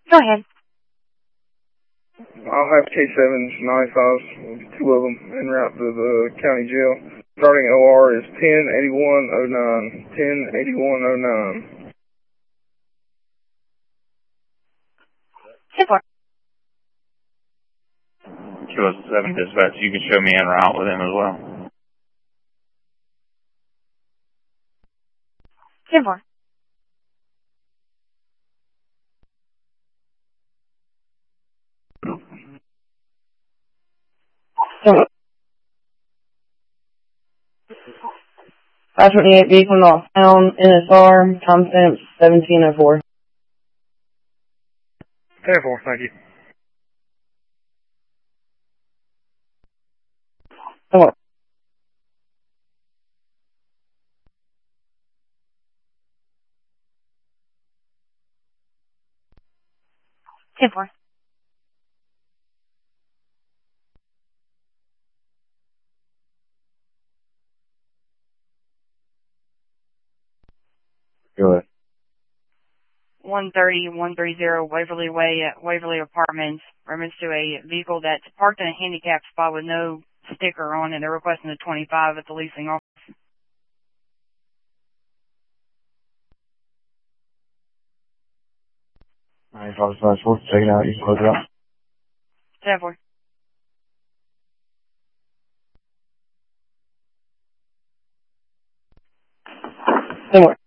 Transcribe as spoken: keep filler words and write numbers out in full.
Go ahead. I'll have K sevens, ninety-fives, two of them, en route to the county jail. Starting O R is ten eighty-one oh nine. ten eighty-one oh nine. ten four. Kilo seven dispatch, you can show me en route with him as well. ten four. five twenty-eight vehicle northbound, N S R, timestamp seventeen oh four. ten four, thank you. ten four. ten four. Go ahead. one thirty, one thirty Waverly Way at Waverly Apartments. Reference to a vehicle that's parked in a handicapped spot with no sticker on it. They're requesting a twenty-five at the leasing office. ninety-five slash four, check it out, you can close it out. ten four. ten four.